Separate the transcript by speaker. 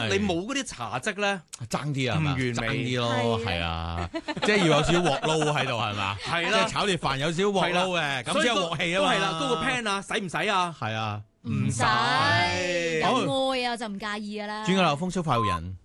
Speaker 1: 你冇嗰啲茶漬咧，
Speaker 2: 爭啲啊，
Speaker 1: 唔完美
Speaker 2: 爭啲咯，係啊，即係要有少少鑊撈喺度係嘛？
Speaker 1: 係啦
Speaker 2: 即係炒碟飯有少少鑊撈嘅，咁先有鑊氣啊嘛。
Speaker 1: 都係啦，嗰個 pan 啊，使唔使啊？
Speaker 2: 係啊，
Speaker 3: 唔使，
Speaker 1: 好
Speaker 3: 有愛啊就唔介意噶啦。
Speaker 2: 轉個流風騷快活人。